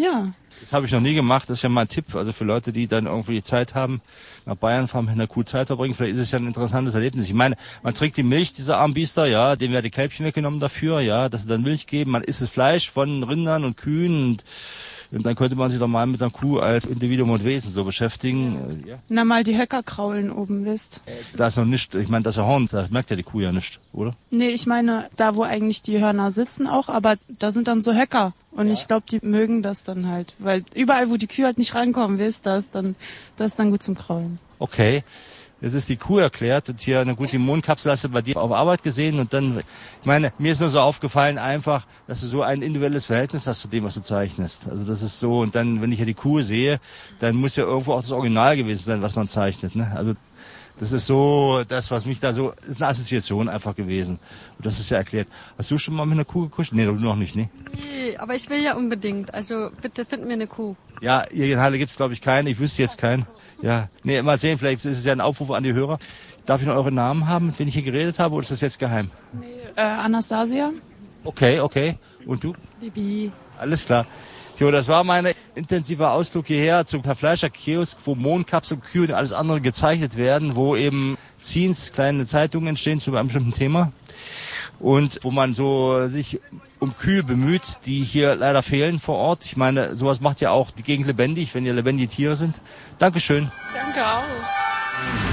Ja. Das habe ich noch nie gemacht. Das ist ja mal ein Tipp. Also für Leute, die dann irgendwie die Zeit haben, nach Bayern fahren, mit einer Kuh Zeit verbringen. Vielleicht ist es ja ein interessantes Erlebnis. Ich meine, man trinkt die Milch dieser armen Biester, ja, denen werden die Kälbchen weggenommen dafür, ja, dass sie dann Milch geben. Man isst das Fleisch von Rindern und Kühen und dann könnte man sich doch mal mit einer Kuh als Individuum und Wesen so beschäftigen. Ja. Na, mal die Höcker kraulen oben, wisst. Da ist noch nichts, ich meine, das ist ja Horn, da merkt ja die Kuh ja nicht, oder? Nee, ich meine, da wo eigentlich die Hörner sitzen auch, aber da sind dann so Höcker. Und ich glaube, die mögen das dann halt, weil überall, wo die Kühe halt nicht rankommen, wisst, das ist dann gut zum Kraulen. Okay. Jetzt ist die Kuh erklärt und hier eine gute Immunkapsel hast du bei dir auf Arbeit gesehen und dann, ich meine, mir ist nur so aufgefallen einfach, dass du so ein individuelles Verhältnis hast zu dem, was du zeichnest. Also das ist so und dann, wenn ich hier die Kuh sehe, dann muss ja irgendwo auch das Original gewesen sein, was man zeichnet, ne? Also das ist so, das, was mich da so, ist eine Assoziation einfach gewesen. Und das ist ja erklärt. Hast du schon mal mit einer Kuh gekuschelt? Nee, du noch nicht, ne? Nee, aber ich will ja unbedingt. Also bitte find mir eine Kuh. Ja, hier in Halle gibt's glaube ich keinen. Ich wüsste jetzt keinen. Ja, nee, mal sehen, vielleicht ist es ja ein Aufruf an die Hörer. Darf ich noch euren Namen haben, mit wem ich hier geredet habe, oder ist das jetzt geheim? Nee, Anastasia. Okay. Und du? Bibi. Alles klar. Jo, das war mein intensiver Ausflug hierher zum Fleischer-Kiosk, wo Mohnkapseln, Kühe und alles andere gezeichnet werden, wo eben Zines, kleine Zeitungen entstehen zu einem bestimmten Thema und wo man so sich um Kühe bemüht, die hier leider fehlen vor Ort. Ich meine, sowas macht ja auch die Gegend lebendig, wenn hier lebendige Tiere sind. Dankeschön. Danke auch.